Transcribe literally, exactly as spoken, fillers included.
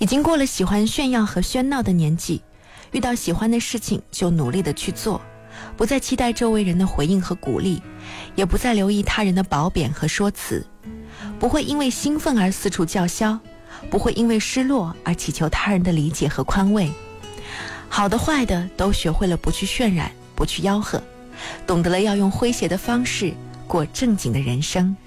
已经过了喜欢炫耀和喧闹的年纪，遇到喜欢的事情就努力的去做，不再期待周围人的回应和鼓励，也不再留意他人的褒贬和说辞，不会因为兴奋而四处叫嚣，不会因为失落而祈求他人的理解和宽慰。好的坏的都学会了不去渲染，不去吆喝，懂得了要用诙谐的方式过正经的人生。